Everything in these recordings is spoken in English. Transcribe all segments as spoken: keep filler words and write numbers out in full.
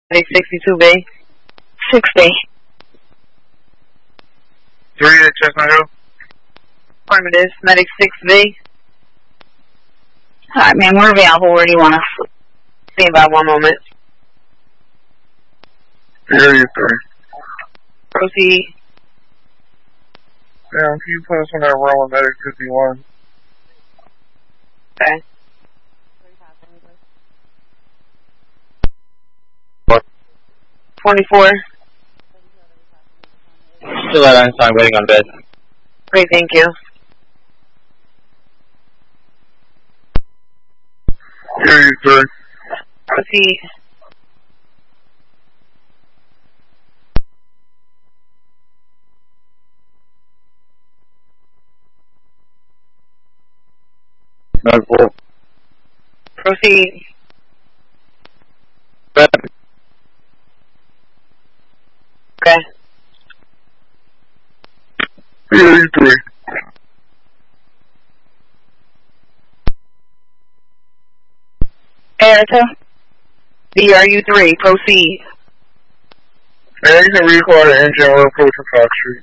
sixty-two B. sixty. Three at Chestnut Hill. Affirmative. Medic six B. Alright, ma'am, we're available. Where do you want us? See about one moment. Area three. Proceed. Yeah, can you put us on that roll on Medic fifty-one? Okay. What? twenty-four. Still at Einstein, waiting on bed. Great, thank you. Area three. Proceed. Nine four. Proceed. Bed. Okay. Area three. Air two. B R U three. Proceed. Yeah, you can recall the engine or approach to Fox Street.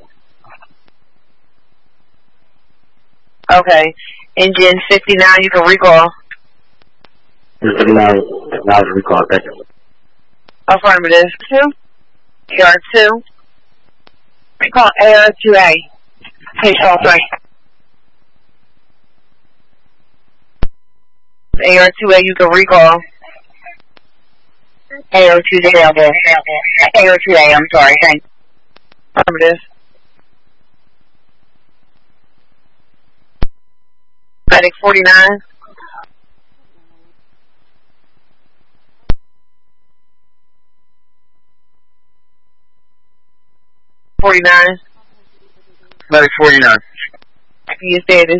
Okay. Engine fifty-nine, you can recall. fifty-nine, now to recall, thank you. Affirmative. Two. A R two. Recall A R two A. Page all three. A R two A, you can recall. A R two A, A R two A, I'm sorry, thanks. Affirmative. Medic forty-nine. forty-nine. Medic forty-nine. You status.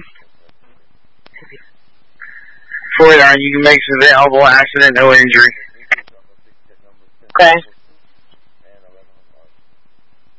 forty-nine, you can make surveyable accident, no injury. Okay.